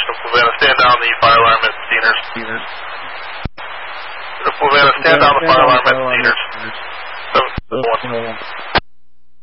Savannah, stand down the fire alarm at Steeners. Savannah, stand down the fire alarm at Steeners. 7-1.